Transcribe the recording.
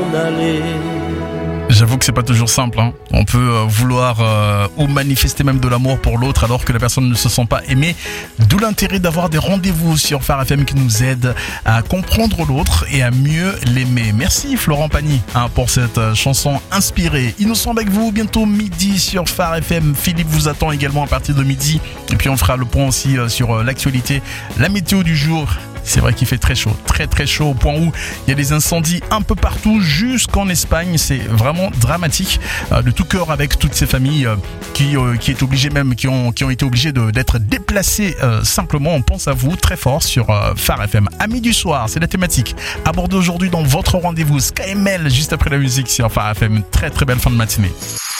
aller. J'avoue que c'est pas toujours simple, hein. On peut vouloir ou manifester même de l'amour pour l'autre alors que la personne ne se sent pas aimée. D'où l'intérêt d'avoir des rendez-vous sur Phare FM qui nous aident à comprendre l'autre et à mieux l'aimer. Merci Florent Pagny pour cette chanson inspirée. Ils nous sont avec vous bientôt midi sur Phare FM. Philippe vous attend également à partir de midi. Et puis on fera le point aussi sur l'actualité, la météo du jour. C'est vrai qu'il fait très chaud, très très chaud au point où il y a des incendies un peu partout jusqu'en Espagne. C'est vraiment dramatique. De tout cœur avec toutes ces familles qui ont été obligées d'être déplacées simplement. On pense à vous très fort sur Phare FM. Amis du soir, c'est la thématique abordée aujourd'hui dans votre rendez-vous. Sky Mel juste après la musique sur Phare FM. Très très belle fin de matinée.